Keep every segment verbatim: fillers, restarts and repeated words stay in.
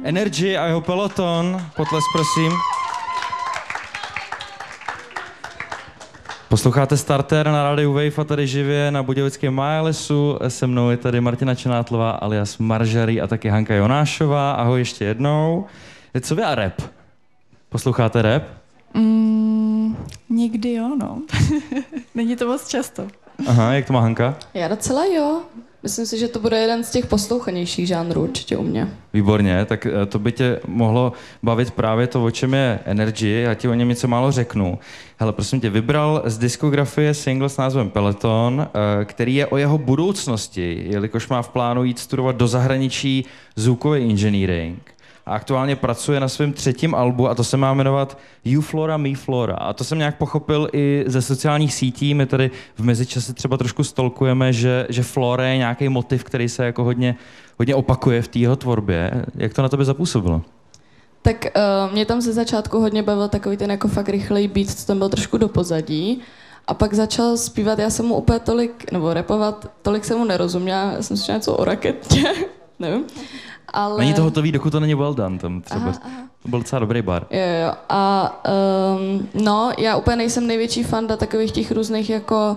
Energy a jeho Peloton. Potlesk, prosím. Posloucháte Starter na rádiu Wave a tady živě na budějovickém Majalesu. Se mnou je tady Martina Čenátlová alias Maržary a taky Hanka Jonášová. Ahoj ještě jednou. Co vy a rap? Posloucháte rap? Mm, někdy jo, no. Není to moc často. Aha, jak to má Hanka? Já docela jo. Myslím si, že to bude jeden z těch poslouchanějších žánrů určitě u mě. Výborně, tak to by tě mohlo bavit právě to, o čem je Energy. Já ti o něm něco málo řeknu. Hele, prosím tě, vybral z diskografie single s názvem Peloton, který je o jeho budoucnosti, jelikož má v plánu jít studovat do zahraničí zvukový engineering. A aktuálně pracuje na svém třetím albu a to se má jmenovat You Flora, Me Flora. A to jsem nějak pochopil i ze sociálních sítí. My tady v mezičase třeba trošku stolkujeme, že, že Flora je nějaký motiv, který se jako hodně, hodně opakuje v té jeho tvorbě. Jak to na tebe zapůsobilo? Tak uh, mě tam ze začátku hodně bavil takový ten jako fakt rychlej beat, co tam byl trošku do pozadí. A pak začal zpívat, já jsem mu úplně tolik, nebo rapovat, tolik jsem mu nerozuměla. Já jsem slyšela něco o raketě, nevím. Ale... Není to hotový, dokud to není well done, tam třeba. Aha, aha. To byl docela dobrý bar. Jo, jo. A um, no, já úplně nejsem největší fanda takových těch různých jako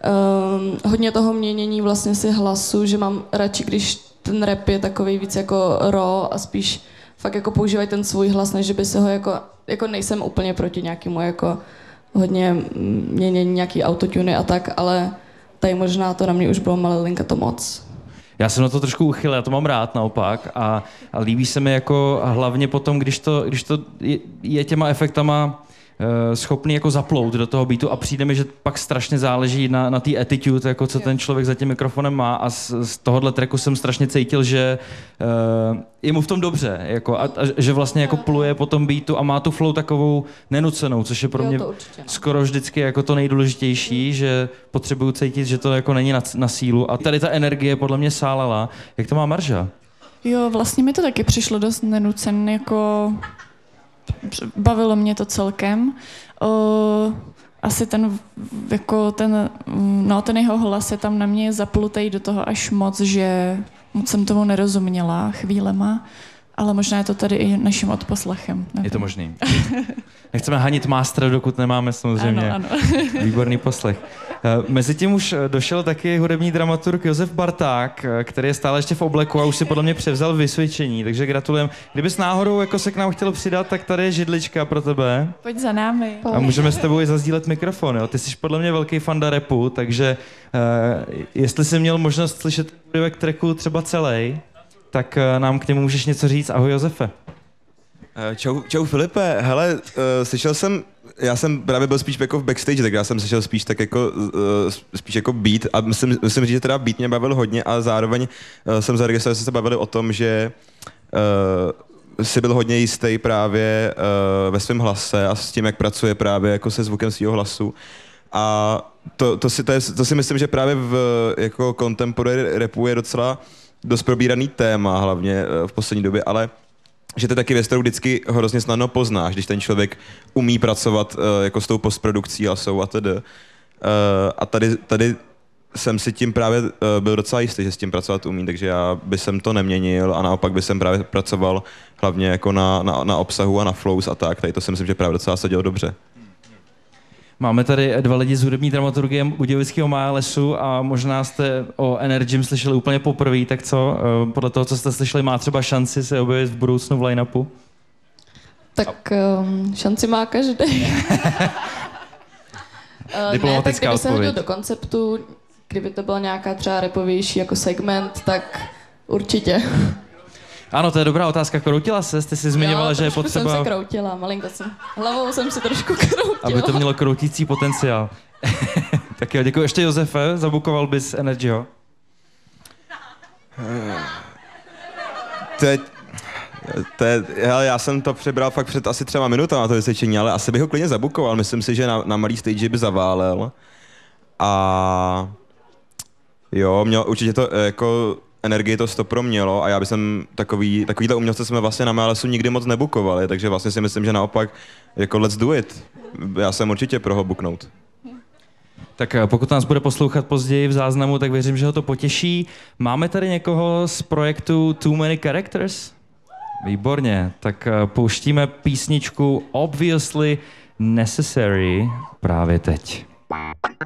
um, hodně toho měnění vlastně si hlasu, že mám radši, když ten rap je takový víc jako raw a spíš fakt jako používají ten svůj hlas, než by se ho jako, jako nejsem úplně proti nějakému jako hodně měnění nějaký autotuny a tak, ale tady možná to na mě už bylo malinka to moc. Já jsem na to trošku uchyl, já to mám rád naopak a, a líbí se mi jako hlavně potom, když to, když to je, je těma efektama uh, schopný jako zaplout do toho beatu a přijde mi, že pak strašně záleží na, na té attitude, jako co ten člověk za tím mikrofonem má a z, z tohohle tracku jsem strašně cítil, že uh, je mu v tom dobře jako, a, a že vlastně jako pluje po tom beatu a má tu flow takovou nenucenou, což je pro Jo, mě určitě, no. skoro vždycky jako to nejdůležitější, že potřebuju cítit, že to jako není na, na sílu a tady ta energie podle mě sálala. Jak to má Marža? Jo, vlastně mi to taky přišlo dost nenucen, jako bavilo mě to celkem. O, asi ten, jako ten, no, ten jeho hlas je tam na mě zaplutej do toho až moc, že moc jsem tomu nerozuměla chvílema, ale možná je to tady i naším odposlechem. Nevím. Je to možný. Nechceme hanit mástra, dokud nemáme samozřejmě ano, ano. výborný poslech. Mezitím už došel taky hudební dramaturg Josef Barták, který je stále ještě v obleku a už si podle mě převzal vysvědčení, takže gratulujem. Kdybys náhodou jako se k nám chtěl přidat, tak tady je židlička pro tebe. Pojď za námi. A můžeme s tebou i zazdílet mikrofon. Jo? Ty jsi podle mě velký fanda rapu, takže uh, jestli jsi měl možnost slyšet tracku třeba celý, tak uh, nám k němu můžeš něco říct. Ahoj Josefe. Čau, čau Filipe, hele, uh, slyšel jsem, já jsem právě byl spíš jako v backstage, tak já jsem slyšel spíš tak jako, uh, spíš jako beat a myslím, myslím říct, že teda beat mě bavil hodně a zároveň uh, jsem zaregistroval, že se bavili o tom, že uh, si byl hodně jistý právě uh, ve svém hlase a s tím, jak pracuje právě jako se zvukem svého hlasu. A to, to, si, to, je, to si myslím, že právě v jako contemporary rapu je docela dost probíraný téma, hlavně uh, v poslední době, ale že to je taky věc, kterou vždycky hrozně snadno poznáš, když ten člověk umí pracovat uh, jako s tou postprodukcí hlasou a tedy. Uh, a tady, tady jsem si tím právě uh, byl docela jistý, že s tím pracovat umí, takže já bych jsem to neměnil a naopak bych jsem právě pracoval hlavně jako na, na, na obsahu a na flows a tak. Tady to si myslím, že právě docela se dělo dobře. Máme tady dva lidi z hudební dramaturgie budějovického Majalesu a možná jste o Energym slyšeli úplně poprvé, tak co? Podle toho, co jste slyšeli, má třeba šanci se objevit v budoucnu v line-upu? Tak um, šanci má každý. Diplomatická ne, tak kdyby se hodil odpověď. do konceptu, kdyby to byla nějaká třeba rapovější jako segment, tak určitě. Ano, to je dobrá otázka. Kroutila ses? Ty jsi zmiňovala, jo, že je trošku potřeba... jsem se kroutila, malinko jsem. Hlavou jsem si trošku kroutila. Aby to mělo kroutící potenciál. Tak jo, děkuji. Ještě Josefe, zabukoval bys Energyho? Teď, te, hele, já jsem to přebral fakt před asi třeba minutama to vysvědčení, ale asi bych ho klidně zabukoval. Myslím si, že na, na malý stage by zaválel. A jo, měl určitě to jako energii to stopro mělo a já bych takový, takovýhle umělce jsme vlastně na Majalesu nikdy moc nebukovali, takže vlastně si myslím, že naopak jako let's do it. Já jsem určitě pro ho buknout. Tak pokud nás bude poslouchat později v záznamu, tak věřím, že ho to potěší. Máme tady někoho z projektu Too Many Characters? Výborně, tak uh, pouštíme písničku Obviously Necessary právě teď.